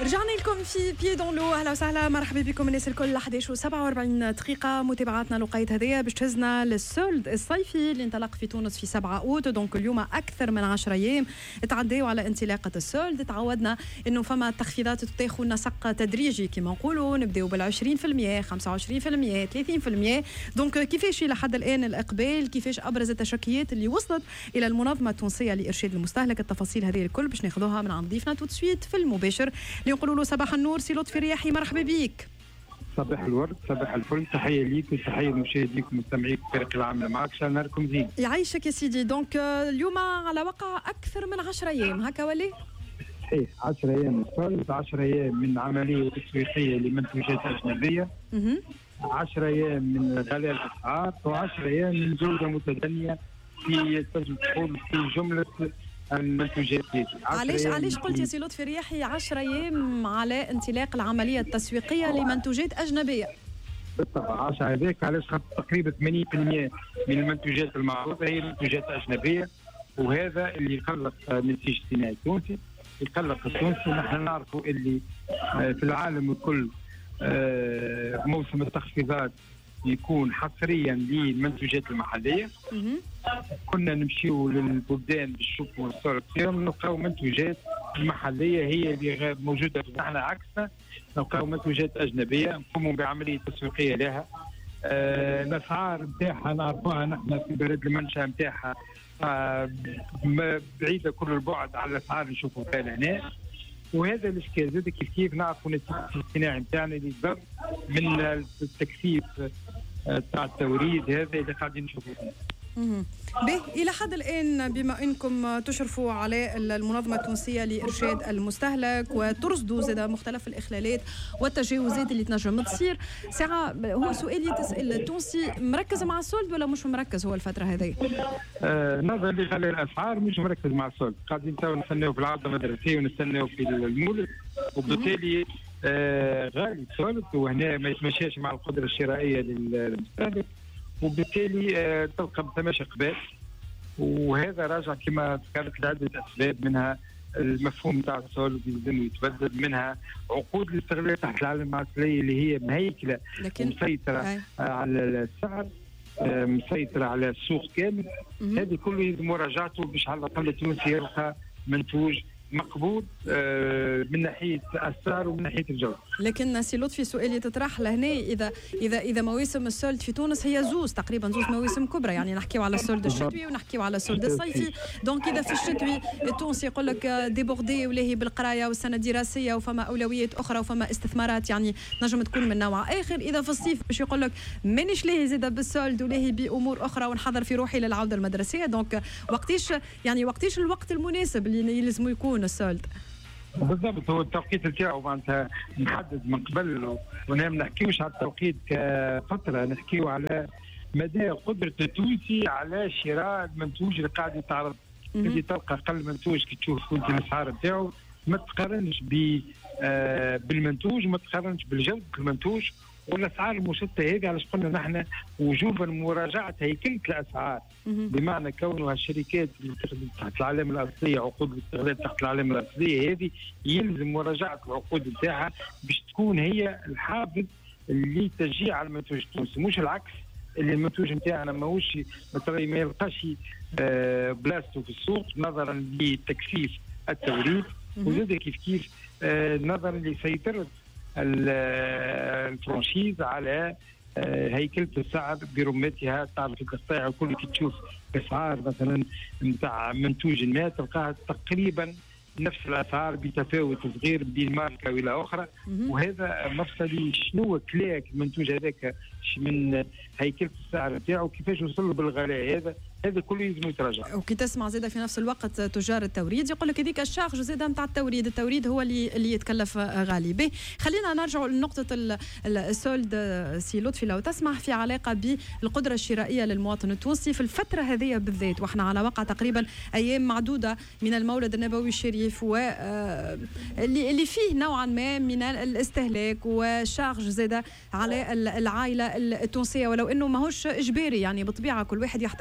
رجعنا لكم في بيي دون لو. اهلا وسهلا، مرحبا بكم الناس الكل. 11:47 دقيقة متابعتنا لقيت هذه باش تهزنا للسولد الصيفي اللي انطلق في تونس في 7 أوت. دونك اليوم أكثر من 10 أيام تعديوا على انطلاقة السولد. تعودنا إنه فما تخفيضات تاخذ نسق تدريجي كما نقولوا، نبداو بال20%، 25%، 30%. دونك كيفاش إلى حد الآن الإقبال؟ كيفاش أبرز التشكيات اللي وصلت إلى المنظمة التونسية لإرشاد المستهلك؟ التفاصيل هذه الكل باش ناخذوها من عند ضيفنا تو سويت في المباشر. نقولوا له صباح النور سي لطفي الرياحي، مرحبا بك. صباح الورد، صباح الفل، تحيه ليك وتحيه لمشاهديك ومستمعيك الفريق العام معك. نهاركم زين. يعيشك يا سيدي. دونك اليوم على وقع اكثر من 10 ايام هكا ولا؟ صحيح، 10 ايام الصالد، 10 ايام من عمليه تسويقيه لمنتوجات اجنبيه، 10 ايام من غلاء الاسعار، و10 ايام من جوده متدنيه في تنجم تقول في جمله المنتوجات. علاش قلت يا سي لطفي الرياحي 10 ايام على انطلاق العمليه التسويقيه لمنتوجات اجنبيه؟ بالطبع 10 هذاك علاش خاطر تقريبا 80% من المنتوجات المعروضه هي منتوجات اجنبيه، وهذا اللي يقلق النسيج الصناعي التونسي، يقلق التونسي. نحن نعرفوا اللي في العالم الكل موسم التخفيضات يكون حصريا للمنتوجات المحليه. كنا نمشيو للبلدان بالشوك والسوق فيهم نلقاو منتوجات المحليه هي اللي موجوده. نحن عكسنا، نلقاو منتوجات اجنبيه نقوموا بعمليه تسويقيه لها. الاسعار نتاعها نعرفوها نحن في بلد المنشا نتاعها بعيده كل البعد على الاسعار اللي نشوفوا فيها لهنا. وهذا الاشكال زاد كيف نعرفوا النسيج الصناعي نتاعنا اللي ضر من التكثيف تاع التوريد هذا اللي قاعدين نشوفوه. به إلى حد الآن بما أنكم تشرفوا على المنظمة التونسية لإرشاد المستهلك وترصدوا زاد مختلف الإخلالات والتجاوزات اللي تنجم تصير، ساعة هو سؤالي تسأل التونسي مركز مع السولد ولا مش مركز هو الفترة هذه؟ نظرا لغلاء الأسعار مش مركز مع السولد، قاعدين نستناو في العرضة المدرسية ونستناو في المولد، وبالتالي غالي السولد وهنا ما يتمشاش مع القدرة الشرائية للمستهلك، وبالتالي تلقى بتماشى اقبال. وهذا راجع كما ذكرت لعده اسباب، منها المفهوم تاع السولد يلزم يتبدل، منها عقود الاستغلال تحت العلامه العسليه اللي هي مهيكله ومسيطره على السعر، مسيطره على السوق كامل. هذه كله يلزم مراجعته باش على الاقل التونسي يلقى منتوج مقبول من ناحيه السعر ومن ناحيه الجوده. لكن سي لطفي سؤالي تطرح لهنا، اذا مواسم السولد في تونس هي تقريبا زوز مواسم كبرى، يعني نحكيو على السولد الشتوي ونحكيو على السولد الصيفي. دونك اذا في الشتوي التونسي يقول لك ديبوردي ولاهي بالقرايه والسنه الدراسيه وفما اولويات اخرى وفما استثمارات يعني نجم تكون من نوع اخر، اذا في الصيف باش يقول لك مانيش لاهي زاده بالسولد ولاهي بامور اخرى ونحضر في روحي للعوده المدرسيه. دونك وقتاش الوقت المناسب اللي يلزم يكون السولد؟ بالضبط، هو التوقيت نتاعو معناتها محدد من قبل، وما نحكيوش على التوقيت كفتره، نحكيو على مدى قدره التونسي على شراء المنتوج اللي قاعد يتعرض. اللي تلقى اقل منتوج كي تشوف الاسعار نتاعو ما تقارنش بالمنتوج وما تقارنش بالجوده المنتوج والاسعار المشتته هذه. علاش قلنا نحن وجوبا مراجعه هيكله الاسعار، بمعنى كونها الشركات اللي تخدم تحت العلامه الاصليه، عقود الاستغلال تحت العلامه الاصليه هذه يلزم مراجعه العقود نتاعها باش تكون هي الحافز اللي تشجيع على المنتوج التونسي، مش العكس اللي المنتوج نتاعنا ماهوش مثلا ما يلقاش بلاصتو في السوق نظرا لتكثيف التوريد، وزاد كيف نظرا لسيطره الفرنشيز على هيكلة السعر برمتها. تعرف القطاع الكل كي تشوف اسعار مثلا نتاع منتوج ما تلقاها تقريبا نفس الاسعار بتفاوت صغير بين ماركه والى اخرى، وهذا مفصلي شنو كلاك المنتوج هذاك من هيكلة السعر نتاعو كيفاش وصل له بالغلاء هذا كله لازم يتراجع. وكي تسمع زاده في نفس الوقت تجار التوريد يقول لك هذيك الشارج زاده نتاع التوريد هو اللي يتكلف غالي. به خلينا نرجعوا لنقطه السولد سي لطفي، لو تسمح في علاقه بالقدره الشرائيه للمواطن التونسي في الفتره هذه بالذات، واحنا على وقع تقريبا ايام معدوده من المولد النبوي الشريف اللي فيه نوعا ما من الاستهلاك وشارج زاده على العائله التونسيه، ولو انه ماهوش اجباري، يعني بالطبيعه كل واحد يحتفل على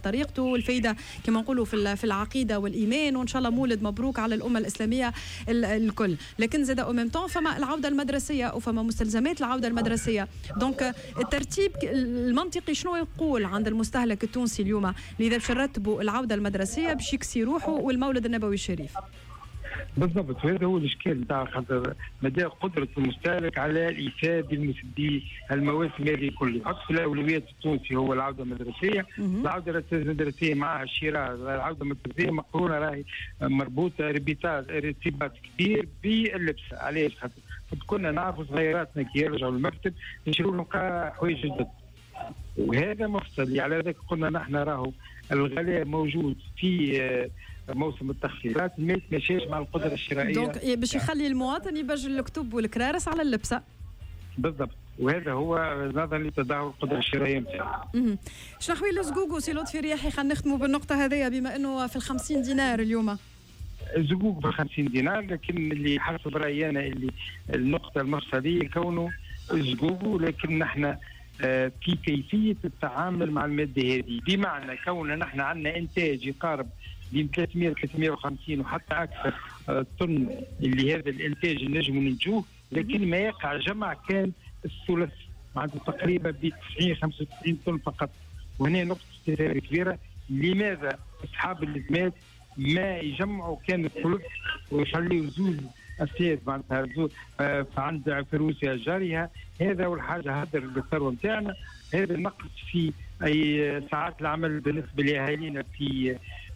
طريقته، والفايده كما نقولوا في العقيده والايمان، وان شاء الله مولد مبروك على الامه الاسلاميه الكل. لكن زاد او ميم طون فما العوده المدرسيه وفما مستلزمات العوده المدرسيه. دونك الترتيب المنطقي شنو يقول عند المستهلك التونسي اليوم اذا باش نرتبوا العوده المدرسيه باش يكسي روحه والمولد النبوي الشريف؟ بالضبط، وهذا هو الاشكال نتاع خاطر مدى قدره المستهلك على الايفاء المواسم هذه كلها. يحط في الاولويات التونسي هو العوده المدرسيه، العوده المدرسيه مع الشراء، العوده المدرسيه مقرونه راهي مربوطه ارتباط كبير باللبس. علاش؟ خاطر كنا نعرفوا صغيراتنا كي يرجعوا المكتب يشروا لهم حوايج جدد، وهذا مفصل. على ذلك قلنا نحن راهو الغلاء موجود في موسم التخفيضات ما يتماشاش مع القدره الشرائيه. دونك باش يخلي المواطن يبجل الكتب والكرارس على اللبسه. بالضبط، وهذا هو نظرا لتدهور القدره الشرائيه نتاعو. شنو حويل الزقوق وسي لطفي رياحي؟ خلينا نختموا بالنقطه هذيا بما انه في 50 دينار اليوم. الزقوق ب 50 دينار، لكن اللي حسب رايي انا اللي النقطه المفصليه كونه الزقوق، لكن نحن في كيفيه التعامل مع الماده هذه، بمعنى كون نحن عندنا انتاج يقارب بين 300 350 وحتى اكثر طن اللي هذا الانتاج نجم ننتجوه، لكن ما يقع جمع كان الثلث معناتها تقريبا ب 90 95 طن فقط. وهنا نقطه استفهام كبيره، لماذا اصحاب الازمات ما يجمعوا كان الثلث ويخليوا زوز اسياد معناتها عند روسيا جارها؟ هذا اول حاجه هدر للثروه نتاعنا، هذا النقص في اي ساعات العمل بالنسبه لاهالينا في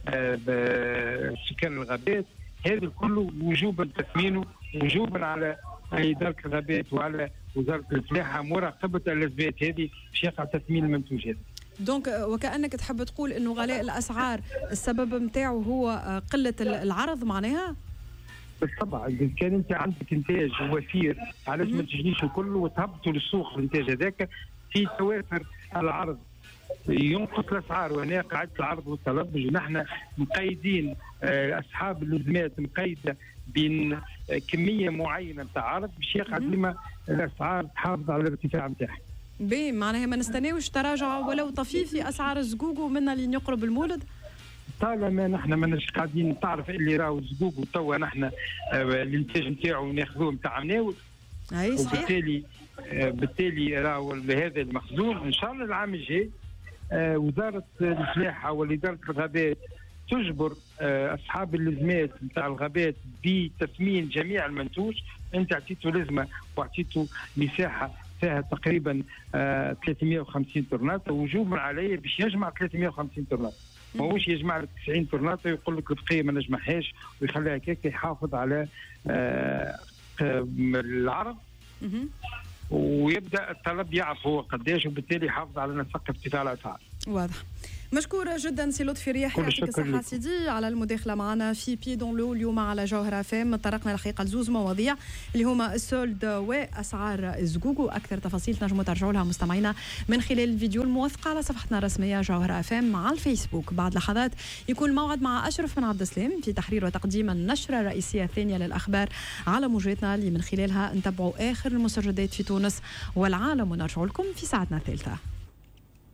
سكان الغابات، هذا كله وجوبا تثمينه، وجوبا على اداره الغابات وعلى وزاره الفلاحه مراقبه الازمات هذه باش يقع تثمين المنتوجات. دونك وكانك تحب تقول انه غلاء الاسعار السبب نتاعو هو قله العرض معناها؟ بالطبع، اذا كان انت عندك انتاج وفير علاش ما تجنيش الكل وتهبطوا للسوق الانتاج هذاك في توافر العرض ينقص الاسعار. وهنا قاعده العرض والطلب، نحن مقيدين اصحاب اللزمات مقيده بين كميه معينه نتاع عرض باش يقعد لما الاسعار تحافظ على الارتفاع نتاعها. معناها ما نستناوش تراجع ولو طفيف في اسعار الزقوق ومنها اللي يقرب المولد؟ طالما نحن ماناش قاعدين تعرف اللي راهو الزقوق وتوا نحن الانتاج نتاعو ناخذوه نتاع مناول، اي صحيح، بالتالي راهو هذا المخزون ان شاء الله العام الجاي وزاره الفلاحه واداره الغابات تجبر اصحاب اللزمات نتاع الغابات بتثمين جميع المنتوج. انت اعطيته لزمه واعطيته مساحه فيها تقريبا 350 طرنات، وجوبا عليه باش يجمع 350 طرنات، ماهوش يجمع لك 90 طرنات ويقول لك البقيه ما نجمعهاش ويخليها هكاك، يحافظ على العرض ويبدا الطلب يعرف هو قداش، وبالتالي يحافظ على نسق ارتفاع الاسعار. واضح. مشكورة جدا سي لطفي رياحي، يعطيك الصحة سيدي على المداخلة معنا في بي دون لو اليوم على جوهرة فام. طرقنا الحقيقة لزوز مواضيع اللي هما السولد وأسعار الزقوق، وأكثر تفاصيل تنجموا ترجعوا لها مستمعينا من خلال الفيديو الموثق على صفحتنا الرسمية جوهرة فام على الفيسبوك. بعد لحظات يكون الموعد مع أشرف بن عبد السلام في تحرير وتقديم النشرة الرئيسية الثانية للأخبار على موجاتنا اللي من خلالها نتبعوا آخر المستجدات في تونس والعالم، ونرجع لكم في ساعتنا الثالثة.